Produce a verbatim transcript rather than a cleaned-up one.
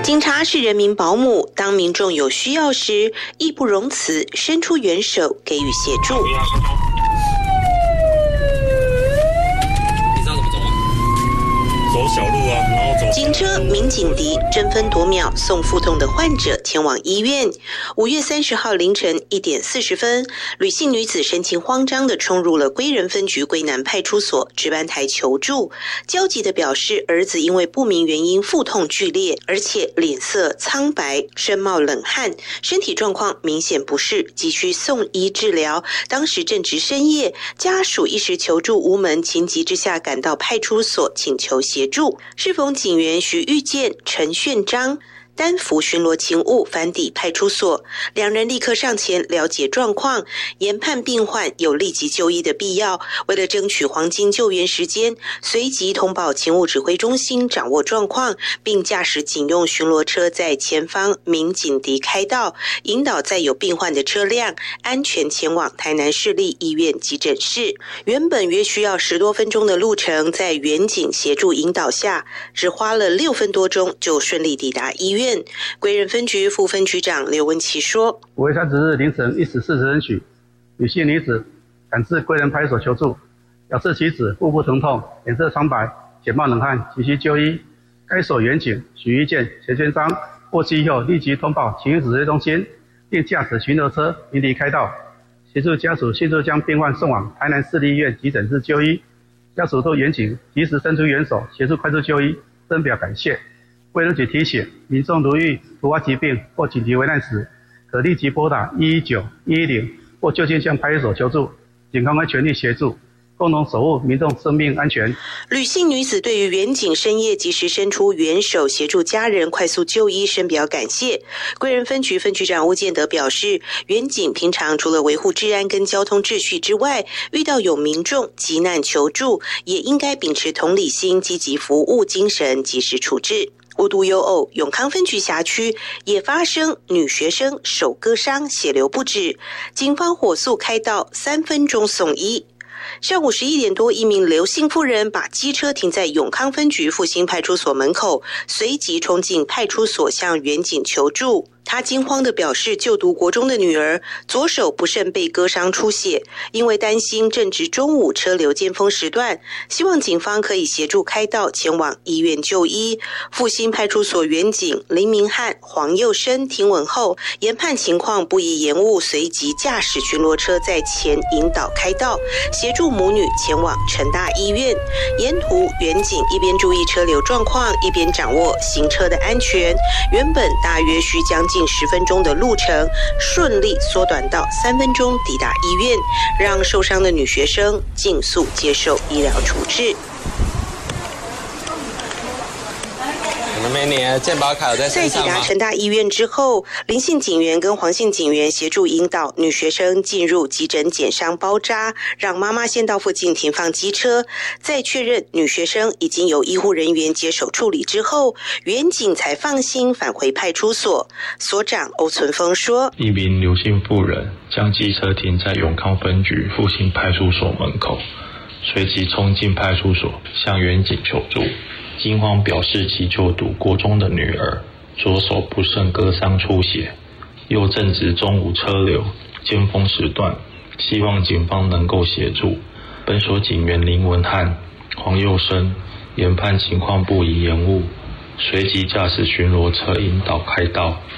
警察是人民保姆，当民众有需要时，义不容辞，伸出援手给予协助。 走小路啊，然后走。 警车、民警敌争分夺秒送腹痛的患者前往医院。五月三十号凌晨一点四十分，吕姓女子神情慌张地冲入了归仁分局归南派出所值班台求助，焦急地表示儿子因为不明原因腹痛剧烈，而且脸色苍白，身冒冷汗，身体状况明显不适，急需送医治疗。当时正值深夜，家属一时求助无门，情急之下赶到派出所请求协助。适逢警员徐玉健、陈炫章单幅巡逻勤务返抵派出所，两人立刻上前了解状况，研判病患有立即就医的必要。为了争取黄金救援时间，随即通报勤务指挥中心掌握状况，并驾驶警用巡逻车在前方民警敌开道，引导载有病患的车辆安全前往台南市立医院急诊室。原本约需要十多分钟的路程，在远警协助引导下，只花了六分多钟就顺利抵达医院。归仁分局副分局长刘文琪说： 五月三十日凌晨一时四十分许，女性女子赶至归仁派出所求助，表示其子腹部疼痛，脸色苍白，且冒冷汗，急需就医。该所员警许玉健、陈宣章获悉后，立即通报勤务指挥中心，并驾驶巡逻车鸣笛开道，协助家属迅速将病患送往台南市立医院急诊室就医。家属对员警及时伸出援手，协助快速就医，深表感谢。卫生局提醒民众，如遇突发疾病或紧急危难时，可立即拨打一一九、一一零或就近向派出所求助，警方会全力协助，共同守护民众生命安全。 吕姓女子对于远警深夜及时伸出援手，协助家人快速就医，深表感谢。归仁分局分局长吴建德表示，远警平常除了维护治安跟交通秩序之外，遇到有民众急难求助，也应该秉持同理心，积极服务精神，及时处置。无独有偶，永康分局辖区也发生女学生手割伤，血流不止，警方火速开道，三分钟送医。上午十一点多，一名刘姓妇人把机车停在永康分局复兴派出所门口，随即冲进派出所向远警求助。他惊慌地表示，就读国中的女儿左手不慎被割伤出血，因为担心正值中午车流尖峰时段，希望警方可以协助开道前往医院就医。复兴派出所员警林明汉、黄佑生听闻后，研判情况不宜延误，随即驾驶巡逻车在前引导开道，协助母女前往成大医院。沿途员警一边注意车流状况，一边掌握行车的安全，原本大约需将近近十分钟的路程顺利缩短到三分钟抵达医院，让受伤的女学生尽速接受医疗处置。在抵达成大医院之后，林姓警员跟黄姓警员协助引导女学生进入急诊检伤包扎，让妈妈先到附近停放机车，在确认女学生已经由医护人员接手处理之后，员警才放心返回派出所。所长欧存峰说： 一名刘姓妇人将机车停在永康分局复兴派出所门口，随即冲进派出所向员警求助。惊慌表示，其就读国中的女儿左手不慎割伤出血，又正值中午车流尖峰时段，希望警方能够协助。本所警员林文汉、黄佑生研判情况不宜延误，随即驾驶巡逻车引导开道。